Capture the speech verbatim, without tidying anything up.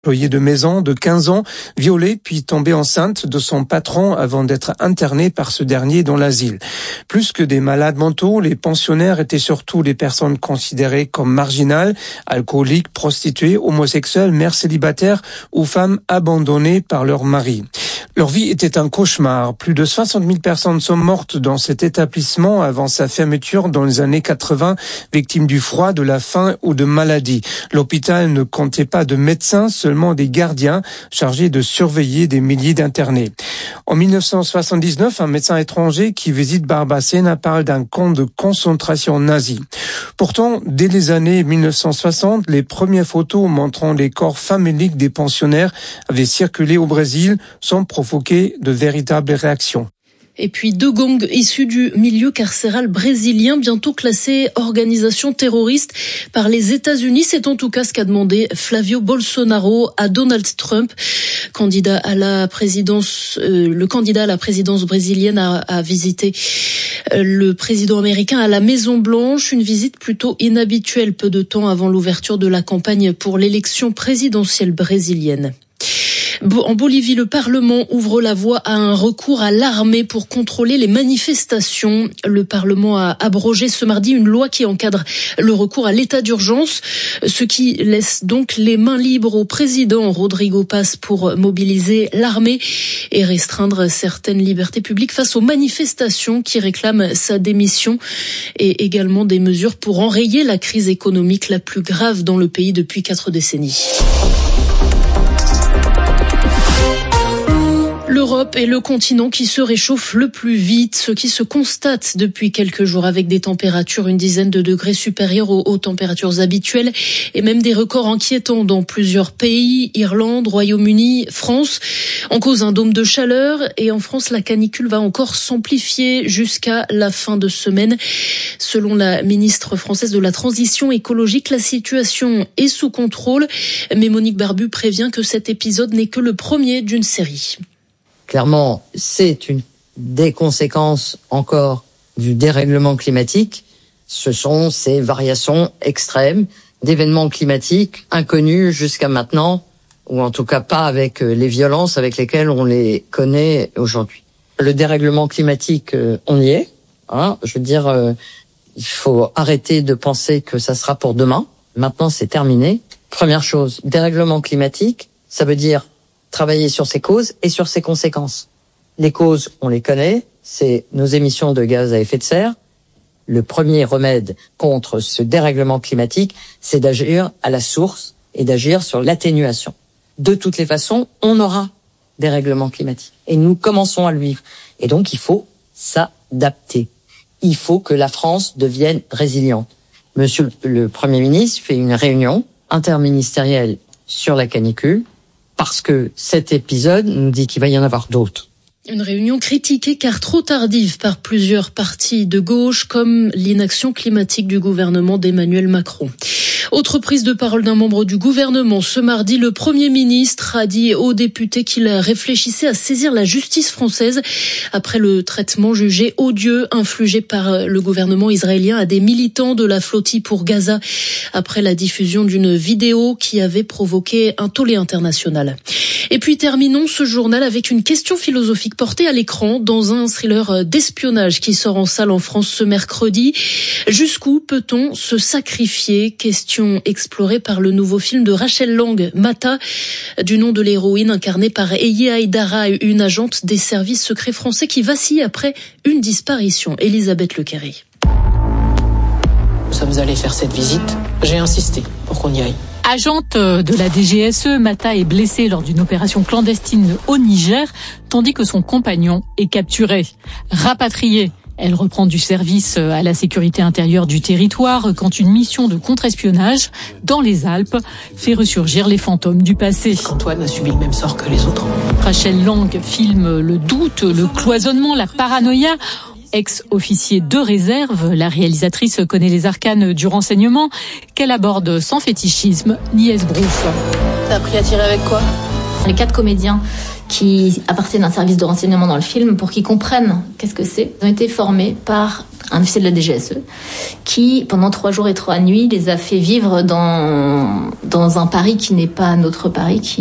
Employée de maison de quinze ans, violée puis tombée enceinte de son patron avant d'être internée par ce dernier dans l'asile. Plus que des malades mentaux, les pensionnaires étaient surtout des personnes considérées comme marginales, alcooliques, prostituées, homosexuelles, mères célibataires ou femmes abandonnées par leur mari. Leur vie était un cauchemar. Plus de soixante mille personnes sont mortes dans cet établissement avant sa fermeture dans les années quatre-vingts, victimes du froid, de la faim ou de maladies. L'hôpital ne comptait pas de médecins, seulement des gardiens chargés de surveiller des milliers d'internés. En mille neuf cent soixante-dix-neuf, un médecin étranger qui visite Barbacena parle d'un camp de concentration nazi. Pourtant, dès les années mille neuf cent soixante, les premières photos montrant les corps faméliques des pensionnaires avaient circulé au Brésil sans provoquer de véritables réactions. Et puis deux gangs issus du milieu carcéral brésilien, bientôt classés organisation terroriste par les États-Unis. C'est en tout cas ce qu'a demandé Flavio Bolsonaro à Donald Trump, candidat à la présidence. Euh, le candidat à la présidence brésilienne a, a visité euh, le président américain à la Maison Blanche, une visite plutôt inhabituelle, peu de temps avant l'ouverture de la campagne pour l'élection présidentielle brésilienne. En Bolivie, le Parlement ouvre la voie à un recours à l'armée pour contrôler les manifestations. Le Parlement a abrogé ce mardi une loi qui encadre le recours à l'état d'urgence, ce qui laisse donc les mains libres au président Rodrigo Paz pour mobiliser l'armée et restreindre certaines libertés publiques face aux manifestations qui réclament sa démission et également des mesures pour enrayer la crise économique la plus grave dans le pays depuis quatre décennies. L'Europe est le continent qui se réchauffe le plus vite, ce qui se constate depuis quelques jours avec des températures une dizaine de degrés supérieures aux, aux températures habituelles et même des records inquiétants dans plusieurs pays, Irlande, Royaume-Uni, France. En cause un dôme de chaleur et en France, la canicule va encore s'amplifier jusqu'à la fin de semaine. Selon la ministre française de la Transition écologique, la situation est sous contrôle, mais Monique Barbu prévient que cet épisode n'est que le premier d'une série. Clairement, c'est une des conséquences encore du dérèglement climatique. Ce sont ces variations extrêmes d'événements climatiques inconnus jusqu'à maintenant, ou en tout cas pas avec les violences avec lesquelles on les connaît aujourd'hui. Le dérèglement climatique, on y est. Hein, je veux dire, euh, il faut arrêter de penser que ça sera pour demain. Maintenant, c'est terminé. Première chose, dérèglement climatique, ça veut dire travailler sur ses causes et sur ses conséquences. Les causes, on les connaît, c'est nos émissions de gaz à effet de serre. Le premier remède contre ce dérèglement climatique, c'est d'agir à la source et d'agir sur l'atténuation. De toutes les façons, on aura des dérèglement climatique et nous commençons à le vivre. Et donc, il faut s'adapter. Il faut que la France devienne résiliente. Monsieur le Premier ministre fait une réunion interministérielle sur la canicule, parce que cet épisode nous dit qu'il va y en avoir d'autres. Une réunion critiquée car trop tardive par plusieurs partis de gauche, comme l'inaction climatique du gouvernement d'Emmanuel Macron. Autre prise de parole d'un membre du gouvernement. Ce mardi, le Premier ministre a dit aux députés qu'il réfléchissait à saisir la justice française après le traitement jugé odieux infligé par le gouvernement israélien à des militants de la flottille pour Gaza après la diffusion d'une vidéo qui avait provoqué un tollé international. Et puis terminons ce journal avec une question philosophique portée à l'écran dans un thriller d'espionnage qui sort en salle en France ce mercredi. Jusqu'où peut-on se sacrifier ? Question explorée par le nouveau film de Rachel Lang, Mata, du nom de l'héroïne incarnée par Eye Aïdara, une agente des services secrets français qui vacille après une disparition. Elisabeth Lequerry. Nous sommes allés faire cette visite. J'ai insisté pour qu'on y aille. Agente de la D G S E, Mata est blessée lors d'une opération clandestine au Niger, tandis que son compagnon est capturé. Rapatriée, elle reprend du service à la sécurité intérieure du territoire quand une mission de contre-espionnage dans les Alpes fait ressurgir les fantômes du passé. Antoine a subi le même sort que les autres. Rachel Lang filme le doute, le cloisonnement, la paranoïa. Ex-officier de réserve, la réalisatrice connaît les arcanes du renseignement qu'elle aborde sans fétichisme ni esbrouf. T'as appris à tirer avec quoi ? Les quatre comédiens qui appartiennent à un service de renseignement dans le film pour qu'ils comprennent qu'est-ce que c'est. Ils ont été formés par un officier de la D G S E qui, pendant trois jours et trois nuits, les a fait vivre dans, dans un Paris qui n'est pas notre Paris, qui